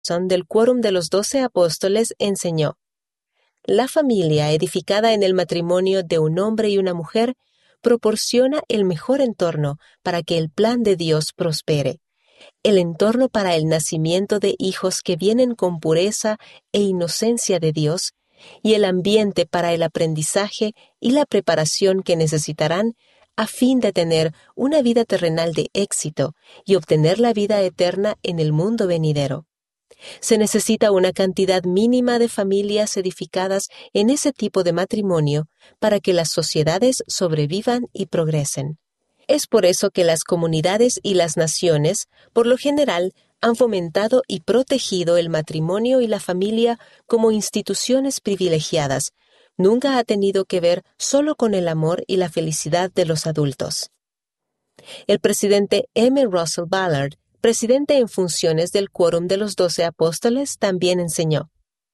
del Quórum de los 12 Apóstoles enseñó: la familia edificada en el matrimonio de un hombre y una mujer proporciona el mejor entorno para que el plan de Dios prospere, el entorno para el nacimiento de hijos que vienen con pureza e inocencia de Dios, y el ambiente para el aprendizaje y la preparación que necesitarán a fin de tener una vida terrenal de éxito y obtener la vida eterna en el mundo venidero. Se necesita una cantidad mínima de familias edificadas en ese tipo de matrimonio para que las sociedades sobrevivan y progresen. Es por eso que las comunidades y las naciones, por lo general, han fomentado y protegido el matrimonio y la familia como instituciones privilegiadas. Nunca ha tenido que ver solo con el amor y la felicidad de los adultos. El presidente M. Russell Ballard, presidente en funciones del Quórum de los 12 Apóstoles, también enseñó: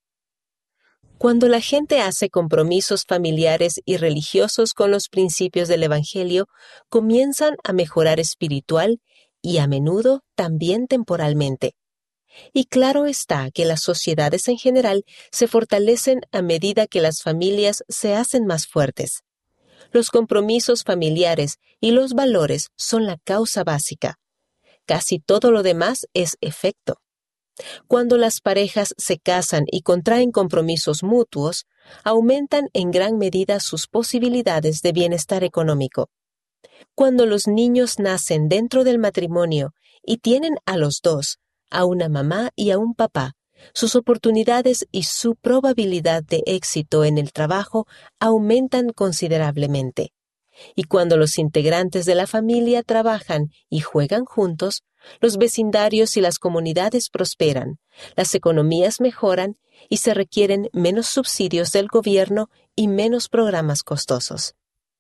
cuando la gente hace compromisos familiares y religiosos con los principios del Evangelio, comienzan a mejorar espiritual y a menudo también temporalmente. Y claro está que las sociedades en general se fortalecen a medida que las familias se hacen más fuertes. Los compromisos familiares y los valores son la causa básica. Casi todo lo demás es efecto. Cuando las parejas se casan y contraen compromisos mutuos, aumentan en gran medida sus posibilidades de bienestar económico. Cuando los niños nacen dentro del matrimonio y tienen a los dos, a una mamá y a un papá, sus oportunidades y su probabilidad de éxito en el trabajo aumentan considerablemente. Y cuando los integrantes de la familia trabajan y juegan juntos, los vecindarios y las comunidades prosperan, las economías mejoran y se requieren menos subsidios del gobierno y menos programas costosos.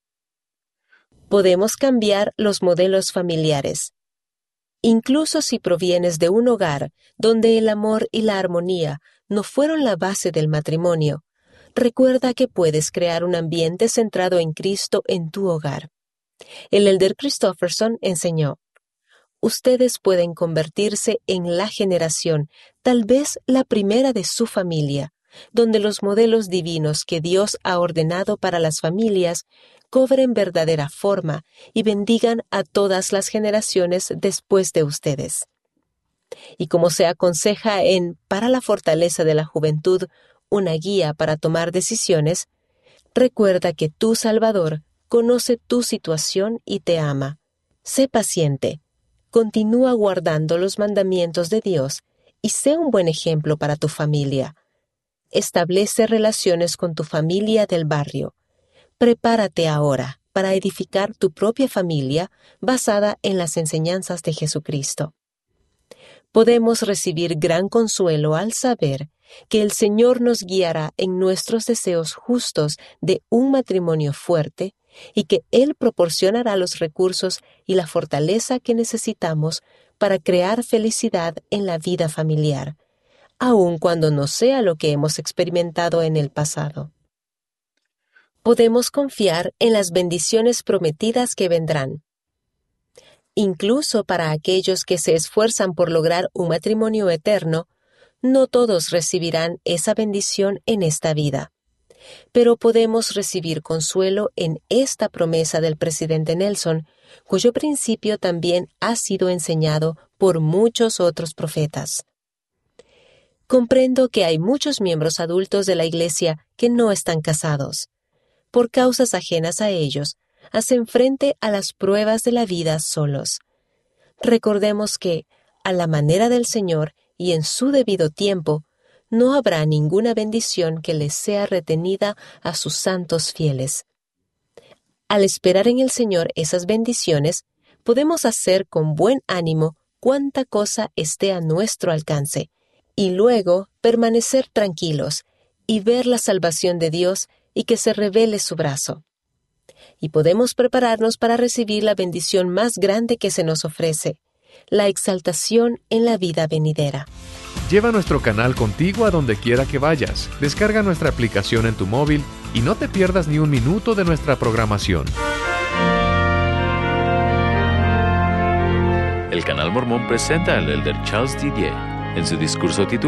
Podemos cambiar los modelos familiares. Incluso si provienes de un hogar donde el amor y la armonía no fueron la base del matrimonio, recuerda que puedes crear un ambiente centrado en Cristo en tu hogar. El elder Christofferson enseñó: ustedes pueden convertirse en la generación, tal vez la primera de su familia, donde los modelos divinos que Dios ha ordenado para las familias cobren verdadera forma y bendigan a todas las generaciones después de ustedes. Y como se aconseja en Para la fortaleza de la juventud, una guía para tomar decisiones, recuerda que tu Salvador conoce tu situación y te ama. Sé paciente, continúa guardando los mandamientos de Dios y sé un buen ejemplo para tu familia. Establece relaciones con tu familia del barrio. Prepárate ahora para edificar tu propia familia basada en las enseñanzas de Jesucristo. Podemos recibir gran consuelo al saber que el Señor nos guiará en nuestros deseos justos de un matrimonio fuerte y que Él proporcionará los recursos y la fortaleza que necesitamos para crear felicidad en la vida familiar, aun cuando no sea lo que hemos experimentado en el pasado. Podemos confiar en las bendiciones prometidas que vendrán. Incluso para aquellos que se esfuerzan por lograr un matrimonio eterno, no todos recibirán esa bendición en esta vida. Pero podemos recibir consuelo en esta promesa del presidente Nelson, cuyo principio también ha sido enseñado por muchos otros profetas. Comprendo que hay muchos miembros adultos de la Iglesia que no están casados. Por causas ajenas a ellos, hacen frente a las pruebas de la vida solos. Recordemos que, a la manera del Señor y en su debido tiempo, no habrá ninguna bendición que les sea retenida a sus santos fieles. Al esperar en el Señor esas bendiciones, podemos hacer con buen ánimo cuanta cosa esté a nuestro alcance, y luego permanecer tranquilos y ver la salvación de Dios y que se revele su brazo. Y podemos prepararnos para recibir la bendición más grande que se nos ofrece, la exaltación en la vida venidera. Lleva nuestro canal contigo a donde quiera que vayas. Descarga nuestra aplicación en tu móvil y no te pierdas ni un minuto de nuestra programación. El Canal Mormón presenta al elder Charles Didier. En su discurso titular,